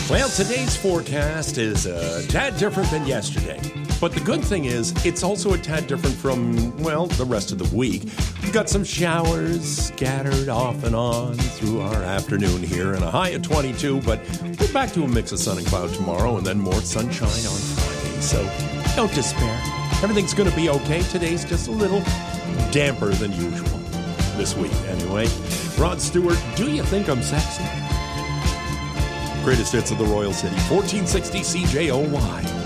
Well, today's forecast is a tad different than yesterday. But the good thing is, it's also a tad different from, well, the rest of the week. We've got some showers scattered off and on through our afternoon here, and a high of 22, but we're back to a mix of sun and cloud tomorrow, and then more sunshine on Friday. So don't despair. Everything's going to be okay. Today's just a little damper than usual. This week, anyway. Rod Stewart, Do You Think I'm Sexy? Greatest hits of the Royal City, 1460 CJOY.